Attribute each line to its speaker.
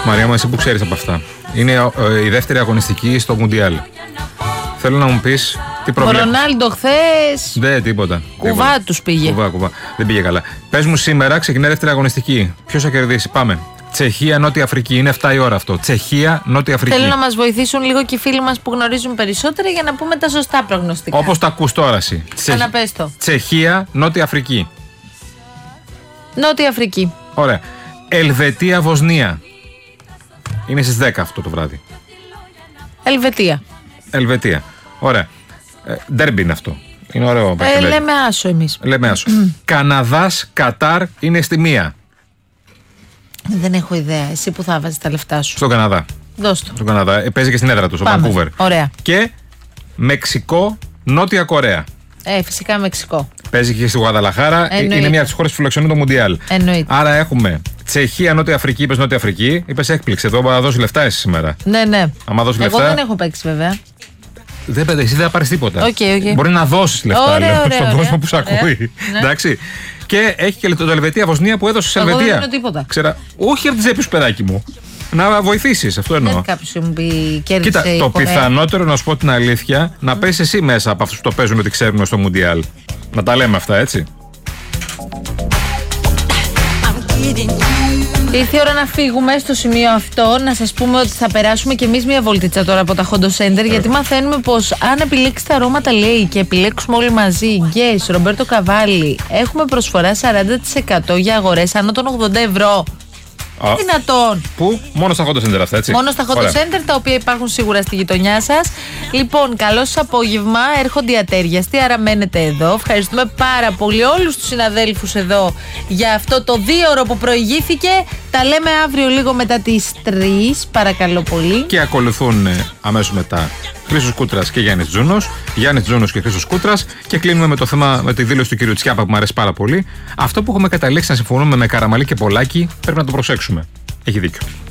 Speaker 1: Μαρία μου, εσύ που ξέρεις από αυτά. Είναι η δεύτερη αγωνιστική στο Μουντιάλ. Θέλω να μου πεις τι προβλέπεις.
Speaker 2: Ο Ρονάλντο χθες.
Speaker 1: Δεν, τίποτα.
Speaker 2: Κουβά τους πήγε.
Speaker 1: Κουβά. Δεν πήγε καλά. Πες μου σήμερα, ξεκινάει δεύτερη αγωνιστική. Ποιος θα κερδίσει, πάμε. Τσεχία, Νότια Αφρική. Είναι 7 η ώρα αυτό. Τσεχία, Νότια Αφρική.
Speaker 2: Θέλω να μας βοηθήσουν λίγο και οι φίλοι μας που γνωρίζουν περισσότερα για να πούμε τα σωστά προγνωστικά.
Speaker 1: Όπως τα ακούς τώρα εσύ.
Speaker 2: Αναπες το.
Speaker 1: Τσεχία, Νότια Αφρική.
Speaker 2: Νότια Αφρική.
Speaker 1: Ωραία. Ελβετία, Βοσνία. Είναι στις 10 αυτό το βράδυ. Ελβετία. Ωραία. Ντέρμπι είναι αυτό. Είναι ωραίο.
Speaker 2: Λέμε άσο εμείς.
Speaker 1: Λέμε άσο. Καναδάς, Κατάρ είναι στη 1.
Speaker 2: Δεν έχω ιδέα. Εσύ που θα βάζεις τα λεφτά σου.
Speaker 1: Στον Καναδά.
Speaker 2: Δώσ' το.
Speaker 1: Στον Καναδά. Παίζει και στην έδρα του, στο Βανκούβερ.
Speaker 2: Ωραία.
Speaker 1: Και Μεξικό, Νότια Κορέα.
Speaker 2: Φυσικά Μεξικό.
Speaker 1: Παίζει και στη Γουαδαλαχάρα. Είναι μια από τις χώρες που φιλοξενούν το Μουντιάλ.
Speaker 2: Εννοείται.
Speaker 1: Άρα έχουμε Τσεχία, Νότια Αφρική. Είπες Νότια Αφρική. Είπες έκπληξη. Εδώ θα δώσει λεφτά εσύ σήμερα.
Speaker 2: Ναι.
Speaker 1: Άμα δώσει
Speaker 2: Εγώ
Speaker 1: λεφτά.
Speaker 2: δεν έχω παίξει βέβαια.
Speaker 1: Εσύ δεν θα πάρεις τίποτα.
Speaker 2: Okay.
Speaker 1: Μπορεί να δώσεις λεφτά
Speaker 2: ωραία,
Speaker 1: στον κόσμο που σε ακούει.
Speaker 2: Ναι.
Speaker 1: Εντάξει. Και έχει και το Ελβετία Βοσνία που έδωσε σε Ελβετία.
Speaker 2: Εγώ δεν δίνω τίποτα.
Speaker 1: Όχι από τη τσέπη σου, παιδάκι μου. Να βοηθήσεις, αυτό εννοώ.
Speaker 2: Δεν κάποιος μου πει κέρδισε.
Speaker 1: Κοίτα, το πιθανότερο, να σου πω την αλήθεια, να πέσει εσύ μέσα από αυτούς που το παίζουν ότι ξέρουν στο Μουντιάλ. Να τα λέμε αυτά, έτσι.
Speaker 2: Ήρθε η ώρα να φύγουμε στο σημείο αυτό. Να σας πούμε ότι θα περάσουμε κι εμείς μια βολτίτσα τώρα από τα Hondo Center. Γιατί μαθαίνουμε πως αν επιλέξεις τα αρώματα, λέει, και επιλέξουμε όλοι μαζί, Γκέις, Ρομπέρτο Καβάλι, έχουμε προσφορά 40% για αγορές άνω των 80 ευρώ. Δυνατόν.
Speaker 1: Πού? Μόνο στα Hondo Center αυτά, έτσι.
Speaker 2: Μόνο στα Hondo Center, τα οποία υπάρχουν σίγουρα στη γειτονιά σας. Λοιπόν, καλό σας απόγευμα. Έρχονται οι ατέριαστοι, άρα μένετε εδώ. Ευχαριστούμε πάρα πολύ όλους τους συναδέλφους εδώ για αυτό το 2ωρο που προηγήθηκε. Τα λέμε αύριο λίγο μετά τις 3, παρακαλώ πολύ.
Speaker 1: Και ακολουθούν αμέσως μετά Χρήστος Κούτρας και Γιάννης Τζούνος. Γιάννης Τζούνος και Χρήστος Κούτρας. Και κλείνουμε με το θέμα, με τη δήλωση του κ. Τσιάπα που μου αρέσει πάρα πολύ. Αυτό που έχουμε καταλήξει να συμφωνούμε με Καραμαλή και Πολάκη πρέπει να το προσέξουμε. Έχει δίκιο.